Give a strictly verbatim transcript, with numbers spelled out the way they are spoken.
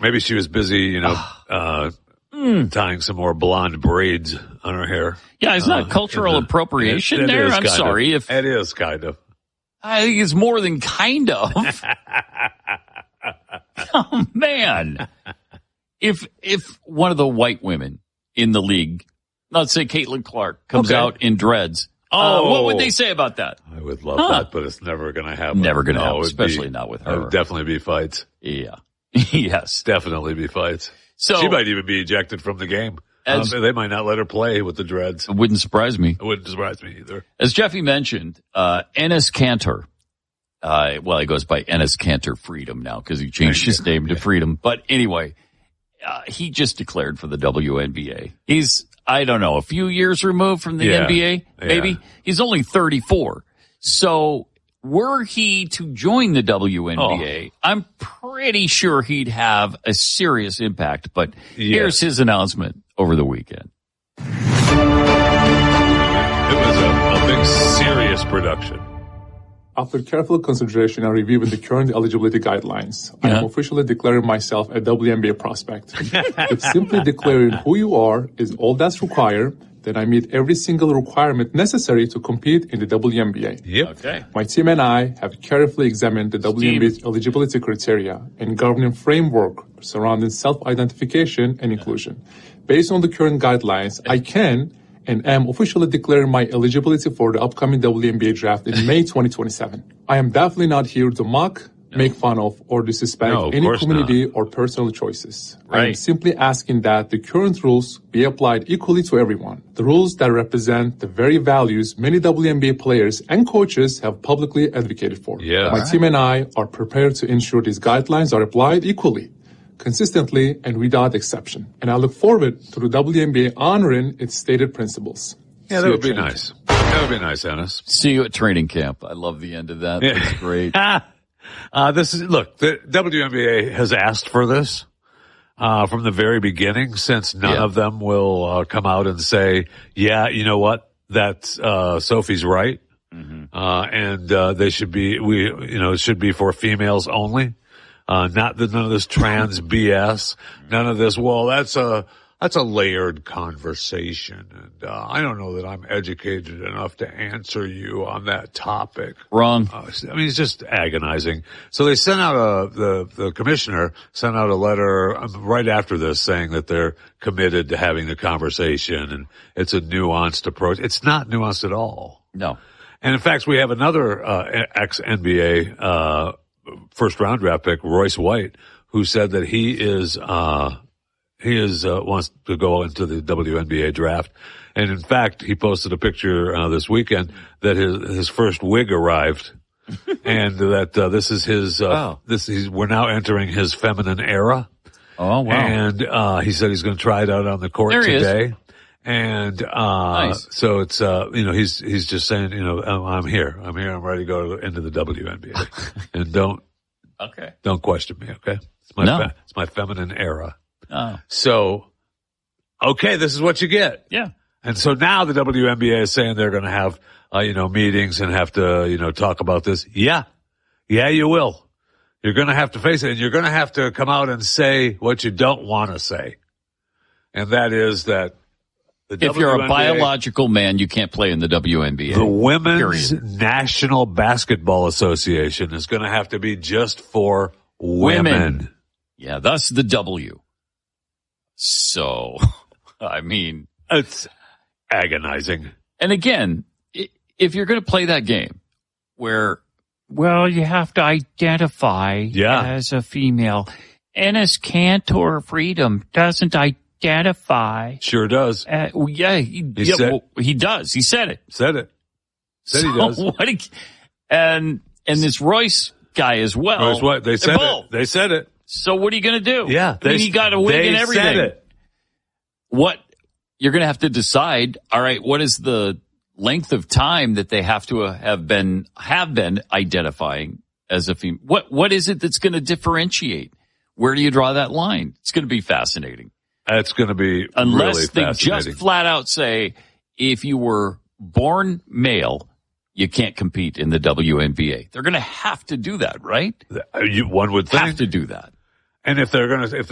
Maybe she was busy, you know, uh, mm. tying some more blonde braids on her hair. Yeah, it's not uh, cultural the, appropriation it, it there. I'm sorry. Of. If It is kind of. I think it's more than kind of. Oh, man. If if one of the white women in the league, let's say Caitlin Clark, comes okay. out in dreads, oh, uh, what would they say about that? I would love huh. that, but it's never going to happen. Never going to no, happen, especially be, not with her. It would definitely be fights. Yeah. Yes. Definitely be fights. So she might even be ejected from the game. As, um, they might not let her play with the dreads. It wouldn't surprise me. It wouldn't surprise me either. As Jeffy mentioned, uh, Enes Kanter, uh, well, he goes by Enes Kanter Freedom now because he changed his name to Freedom. But anyway, uh, he just declared for the W N B A. He's, I don't know, a few years removed from the yeah. N B A, maybe. Yeah. He's only thirty-four. So were he to join the W N B A, oh. I'm pretty sure he'd have a serious impact. But yes. here's his announcement over the weekend. It was a, a big, serious production. After careful consideration and reviewing the current eligibility guidelines, yeah. I am officially declaring myself a W N B A prospect. If simply declaring who you are is all that's required, then I meet every single requirement necessary to compete in the W N B A. Yep. Okay. My team and I have carefully examined the W N B A eligibility criteria and governing framework surrounding self-identification and inclusion. Based on the current guidelines, I can and am officially declaring my eligibility for the upcoming W N B A draft in May twenty twenty-seven. I am definitely not here to mock, no. make fun of, or disrespect no, any community not. or personal choices. Right. I am simply asking that the current rules be applied equally to everyone. The rules that represent the very values many W N B A players and coaches have publicly advocated for. Yeah. My right. team and I are prepared to ensure these guidelines are applied equally, consistently, and without exception. And I look forward to the W N B A honoring its stated principles. Yeah, that would be nice. That would be nice, Enes. See you at training camp. I love the end of that. Yeah. That's great. uh, this is, look, the W N B A has asked for this, uh, from the very beginning, since none yeah. of them will, uh, come out and say, yeah, you know what? That's, uh, Sophie's right. Mm-hmm. Uh, and, uh, they should be, we, you know, it should be for females only. Uh, not the, none of this trans B S, none of this, well, that's a, that's a layered conversation. And, uh, I don't know that I'm educated enough to answer you on that topic. Wrong. Uh, I mean, it's just agonizing. So they sent out a, the, the commissioner sent out a letter right after this saying that they're committed to having the conversation and it's a nuanced approach. It's not nuanced at all. No. And in fact, we have another, uh, ex-N B A, uh, first round draft pick, Royce White, who said that he is, uh, he is, uh, wants to go into the W N B A draft. And in fact, he posted a picture, uh, this weekend that his, his first wig arrived and that, uh, this is his, uh, wow. this is, we're now entering his feminine era. Oh, wow. And, uh, he said he's going to try it out on the court there today. Is. And, uh, nice. so it's, uh, you know, he's, he's just saying, you know, I'm, I'm here. I'm here. I'm ready to go into the W N B A. And don't, okay. Don't question me. Okay. It's my, no. fe- it's my feminine era. Oh. So, okay, this is what you get. Yeah. And so now the W N B A is saying they're going to have, uh, you know, meetings and have to, you know, talk about this. Yeah. Yeah, you will. You're going to have to face it and you're going to have to come out and say what you don't want to say. And that is that the if W N B A, you're a biological man, you can't play in the W N B A. The Women's period. National Basketball Association is going to have to be just for women. women. Yeah, that's the W. So, I mean, it's agonizing. And again, if you're going to play that game where, well, you have to identify yeah. as a female, Enes Kanter Freedom doesn't identify. Sure does. Uh, well, yeah, he, he, yeah said, well, he does. He said it. Said it. Said so he does. What he, and and this Royce guy as well. Royce what? They said it. They said it. So what are you going to do? Yeah. They, I mean, you got a wig and everything. Said it. What you're going to have to decide. All right, what is the length of time that they have to have been have been identifying as a female? What what is it that's going to differentiate? Where do you draw that line? It's going to be fascinating. It's going to be unless really they fascinating. Just flat out say if you were born male, you can't compete in the W N B A. They're going to have to do that, right? You, one would think. Have to do that. And if they're going to, if